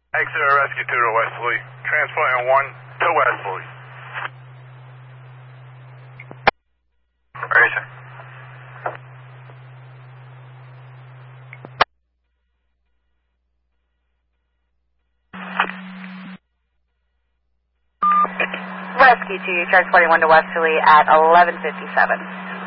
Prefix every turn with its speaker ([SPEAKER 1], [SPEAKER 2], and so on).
[SPEAKER 1] Exeter Rescue 2 to Westerly. Transporting 1 to Westerly. Racer.
[SPEAKER 2] Rescue 2, transporting 1 to Westerly at 11:57.